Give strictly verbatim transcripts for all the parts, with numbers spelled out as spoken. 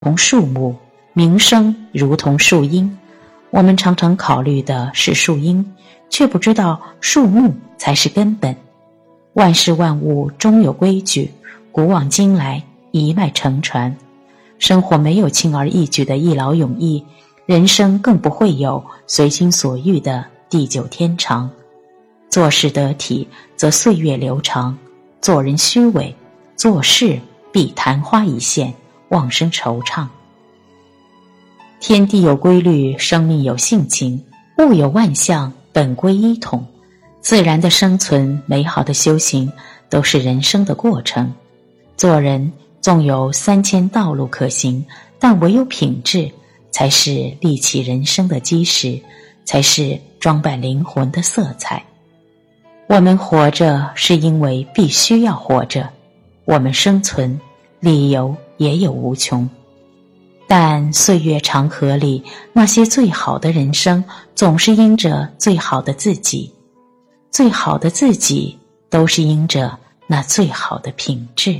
同树木，名声如同树荫。我们常常考虑的是树荫，却不知道树木才是根本。万事万物终有规矩，古往今来一脉承传。生活没有轻而易举的一劳永逸，人生更不会有随心所欲的地久天长。做事得体，则岁月流长；做人虚伪，做事必昙花一现，忘生惆怅。天地有规律，生命有性情，物有万象，本归一统。自然的生存，美好的修行，都是人生的过程。做人纵有三千道路可行，但唯有品质才是立起人生的基石，才是装扮灵魂的色彩。我们活着是因为必须要活着，我们生存理由也有无穷。但岁月长河里，那些最好的人生，总是因着最好的自己，最好的自己都是因着那最好的品质。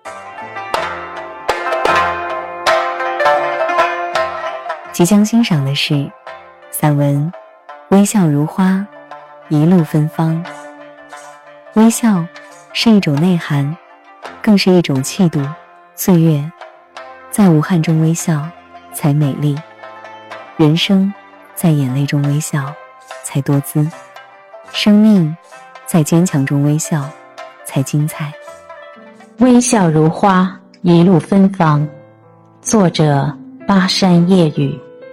即将欣赏的是散文《微笑如花，一路芬芳》。微笑是一种内涵，更是一种气度。岁月在无憾中微笑才美丽，人生在眼泪中微笑才多姿，生命在坚强中微笑才精彩。 微笑如花，一路芬芳。作者巴山夜雨。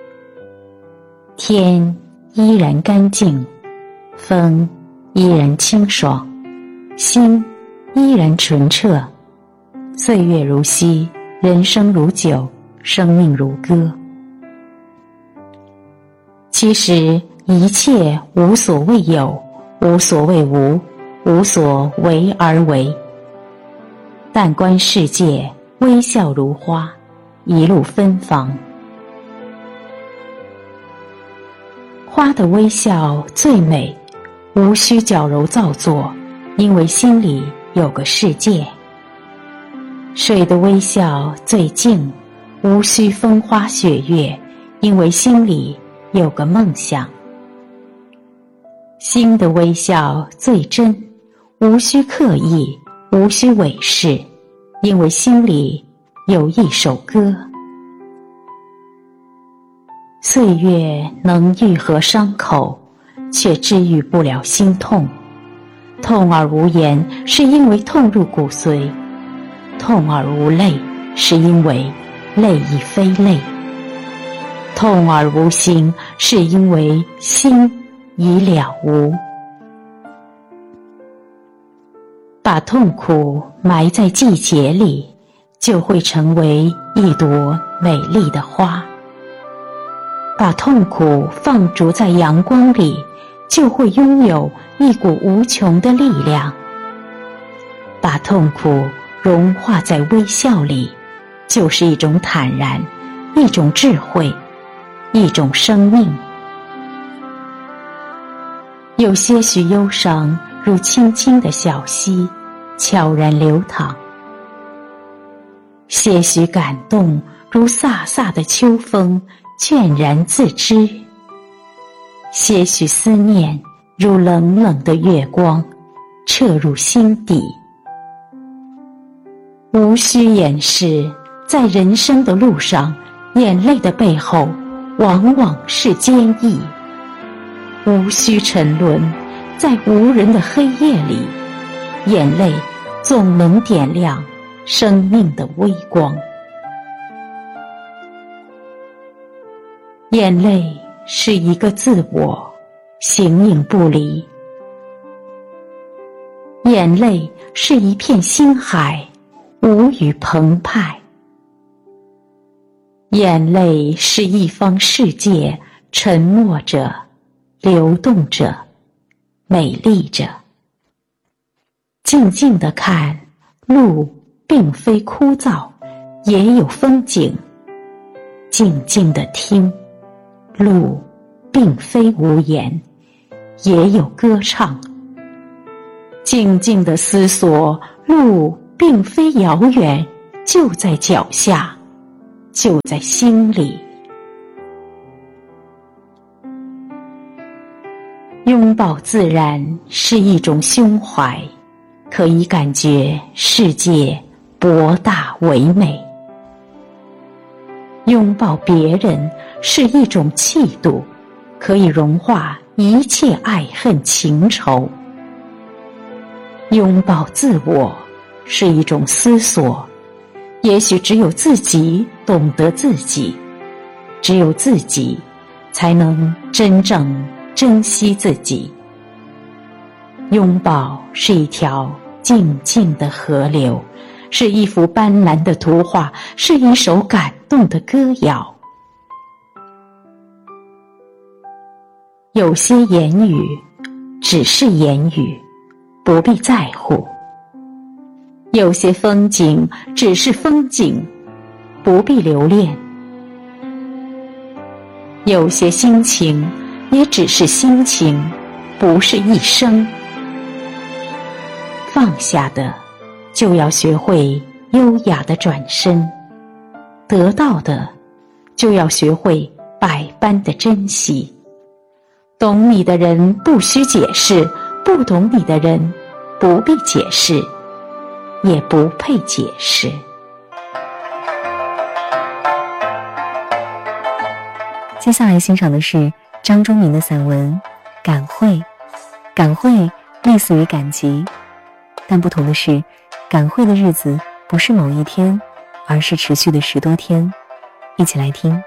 天依然干净，风依然清爽，心依然纯澈。岁月如溪，人生如酒，生命如歌。其实一切无所谓有，无所谓无，无所为而为。但观世界，微笑如花，一路芬芳。花的微笑最美，无需矫揉造作，因为心里有个世界。水的微笑最静，无需风花雪月，因为心里有个梦想。心的微笑最真，无需刻意，无需伪饰，因为心里有一首歌。岁月能愈合伤口，却治愈不了心痛。痛而无言，是因为痛入骨髓；痛而无泪，是因为泪已非泪；痛而无心，是因为心已了无。把痛苦埋在季节里，就会成为一朵美丽的花。把痛苦放逐在阳光里，就会拥有一股无穷的力量。把痛苦融化在微笑里，就是一种坦然，一种智慧，一种生命。有些许忧伤，如清清的小溪，悄然流淌；些许感动，如飒飒的秋风，倦然自知；些许思念，如冷冷的月光，彻入心底。无需掩饰，在人生的路上，眼泪的背后往往是坚毅。无需沉沦，在无人的黑夜里，眼泪总能点亮生命的微光。眼泪是一个自我，形影不离。眼泪是一片心海，无语澎湃。眼泪是一方世界，沉默着，流动着，美丽着。静静地看，路并非枯燥，也有风景。静静地听，路并非无言，也有歌唱。静静地思索，路并非遥远，就在脚下。 就在心里。拥抱自然是一种胸怀，可以感觉世界博大唯美。拥抱别人是一种气度，可以融化一切爱恨情仇。拥抱自我是一种思索，也许只有自己懂得自己，只有自己才能真正珍惜自己。拥抱是一条静静的河流，是一幅斑斓的图画，是一首感动的歌谣。有些言语只是言语，不必在乎；有些风景只是风景，不必留恋；有些心情也只是心情，不是一生。放下的就要学会优雅的转身，得到的就要学会百般的珍惜。懂你的人不需解释，不懂你的人不必解释，也不配解释。 接下来欣赏的是张忠明的散文《感会》。感会类似于感激，但不同的是，感会的日子不是某一天，而是持续的十多天。一起来听。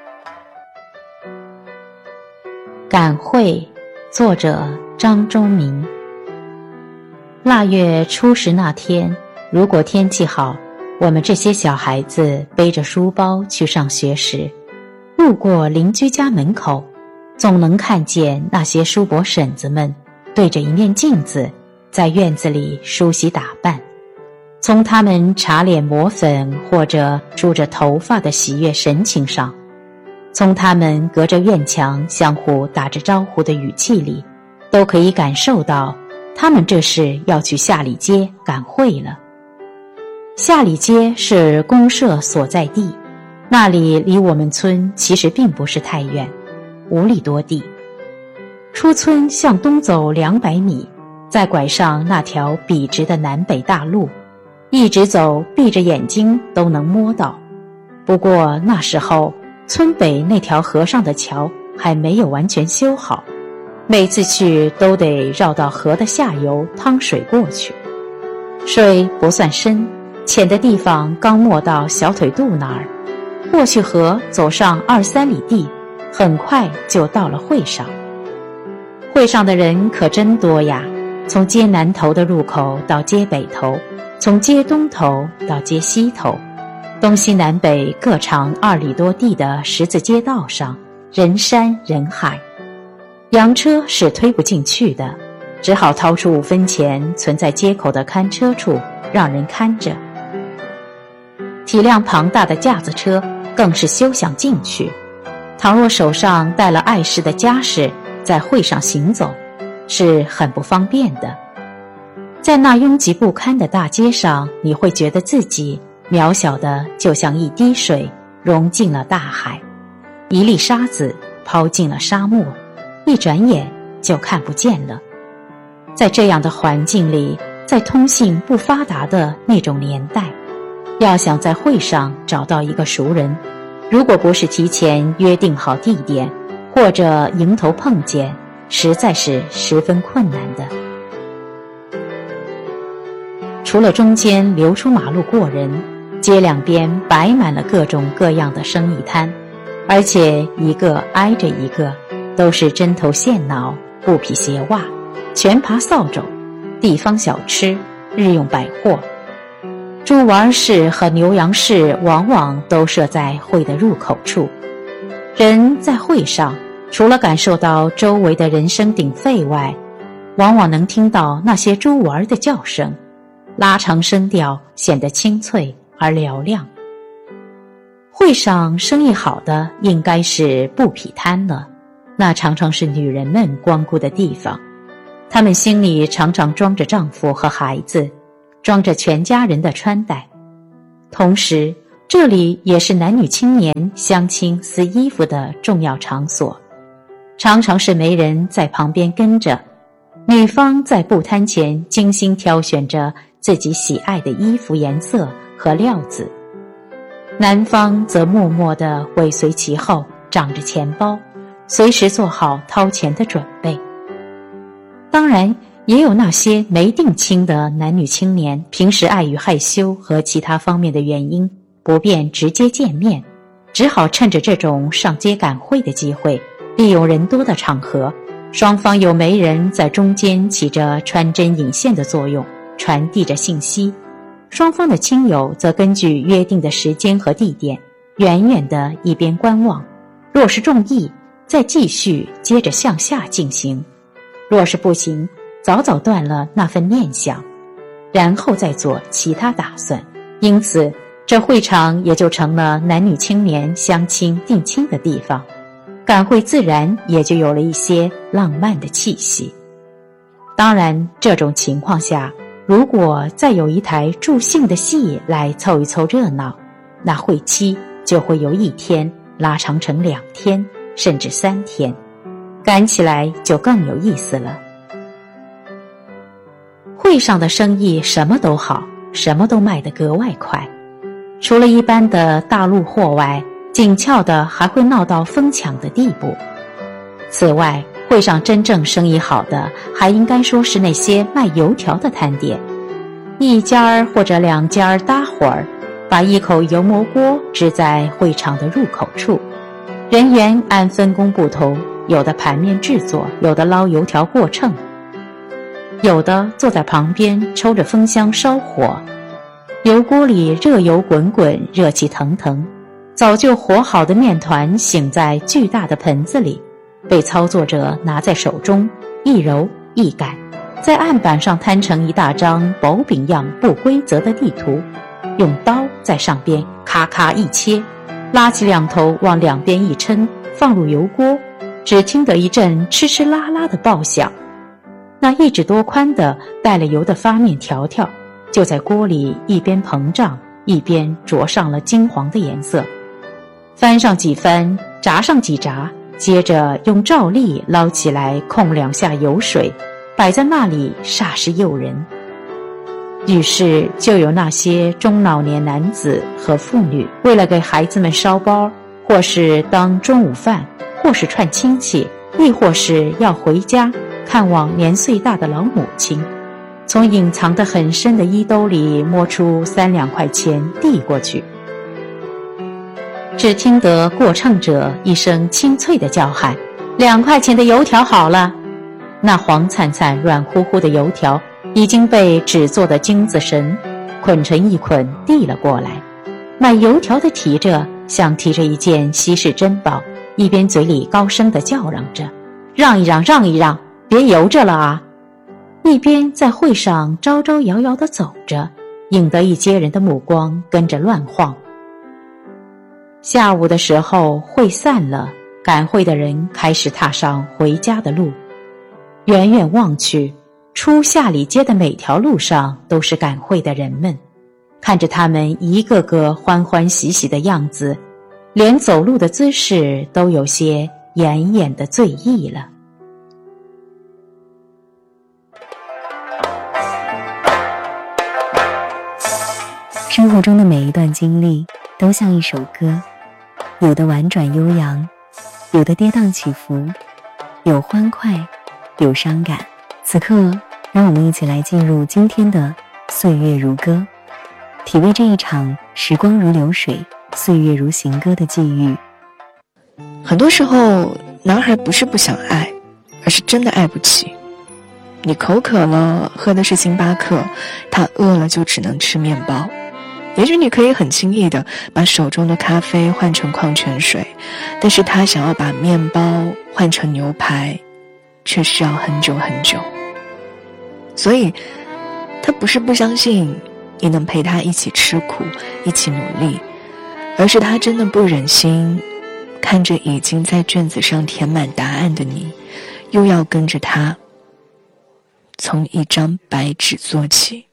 感会，作者张忠明。腊月初十那天，如果天气好，我们这些小孩子背着书包去上学时，路过邻居家门口，总能看见那些叔伯婶子们对着一面镜子，在院子里梳洗打扮。从他们擦脸抹粉或者梳着头发的喜悦神情上，从他们隔着院墙相互打着招呼的语气里，都可以感受到他们这是要去下里街赶会了。下里街是公社所在地，那里离我们村其实并不是太远，五里多地。出村向东走两百米，再拐上那条笔直的南北大路，一直走，闭着眼睛都能摸到。不过那时候村北那条河上的桥还没有完全修好，每次去都得绕到河的下游趟水过去。水不算深，浅的地方刚没到小腿肚那儿，过去河走上二三里地，很快就到了会上。会上的人可真多呀，从街南头的入口到街北头，从街东头到街西头，东西南北各长二里多地的十字街道上，人山人海。洋车是推不进去的，只好掏出五分钱存在街口的看车处，让人看着。体量庞大的架子车更是休想进去，倘若手上带了碍事的家事，在会上行走是很不方便的。在那拥挤不堪的大街上，你会觉得自己渺小的就像一滴水融进了大海，一粒沙子抛进了沙漠，一转眼就看不见了。在这样的环境里，在通信不发达的那种年代，要想在会上找到一个熟人，如果不是提前约定好地点，或者迎头碰见，实在是十分困难的。除了中间留出马路过人，街两边摆满了各种各样的生意摊，而且一个挨着一个，都是针头线脑、布匹鞋袜、拳耙扫帚、地方小吃、日用百货。猪丸市和牛羊市往往都设在会的入口处。人在会上，除了感受到周围的人声鼎沸外，往往能听到那些猪丸的叫声，拉长声调，显得清脆而嘹亮。会上生意好的应该是布匹摊了，那常常是女人们光顾的地方，她们心里常常装着丈夫和孩子，装着全家人的穿戴。同时这里也是男女青年相亲撕衣服的重要场所，常常是媒人在旁边跟着，女方在布摊前精心挑选着自己喜爱的衣服颜色和料子，男方则默默地尾随其后，掌着钱包，随时做好掏钱的准备。当然也有那些没定亲的男女青年，平时碍于害羞和其他方面的原因，不便直接见面，只好趁着这种上街赶会的机会，利用人多的场合，双方有媒人在中间起着穿针引线的作用，传递着信息，双方的亲友则根据约定的时间和地点，远远地一边观望，若是中意，再继续接着向下进行，若是不行，早早断了那份念想，然后再做其他打算。因此这会场也就成了男女青年相亲定亲的地方，赶会自然也就有了一些浪漫的气息。当然这种情况下，如果再有一台助兴的戏来凑一凑热闹，那会期就会由一天拉长成两天甚至三天，赶起来就更有意思了。会上的生意什么都好，什么都卖得格外快，除了一般的大陆货外，紧俏的还会闹到疯抢的地步。此外，会上真正生意好的，还应该说是那些卖油条的摊点，一家或者两家搭伙儿，把一口油馍锅支在会场的入口处，人员按分工不同，有的盘面制作，有的捞油条过秤，有的坐在旁边抽着风香烧火，油锅里热油滚滚，热气腾腾，早就和好的面团醒在巨大的盆子里，被操作者拿在手中，一揉一擀，在案板上摊成一大张薄饼样不规则的地图，用刀在上边咔咔一切，拉起两头往两边一抻，放入油锅，只听得一阵哧哧啦啦的爆响。那一指多宽的带了油的发面条条，就在锅里一边膨胀，一边着上了金黄的颜色，翻上几番，炸上几炸，接着用照例捞起来，控两下油水，摆在那里煞是诱人。于是就有那些中老年男子和妇女，为了给孩子们烧包，或是当中午饭，或是串亲戚，亦或是要回家看望年岁大的老母亲，从隐藏得很深的衣兜里摸出三两块钱递过去。只听得过秤者一声清脆的叫喊，两块钱的油条好了。那黄灿灿软乎乎的油条已经被纸做的金子绳捆成一捆递了过来，买油条的提着像提着一件稀世珍宝，一边嘴里高声地叫嚷着，让一让让一让，别油着了啊，一边在会上招招摇摇地走着，引得一街人的目光跟着乱晃。下午的时候会散了，赶会的人开始踏上回家的路，远远望去，出下里街的每条路上都是赶会的人们，看着他们一个个欢欢喜喜的样子，连走路的姿势都有些奄奄的醉意了。 生活中的每一段经历都像一首歌，有的婉转悠扬，有的跌宕起伏，有欢快，有伤感。此刻让我们一起来进入今天的岁月如歌，体味这一场时光如流水，岁月如行歌的际遇。 很多时候男孩不是不想爱，而是真的爱不起。你口渴了喝的是星巴克，他饿了就只能吃面包。也许你可以很轻易地把手中的咖啡换成矿泉水，但是他想要把面包换成牛排，却需要很久很久。所以他不是不相信你能陪他一起吃苦，一起努力，而是他真的不忍心看着已经在卷子上填满答案的你，又要跟着他从一张白纸做起。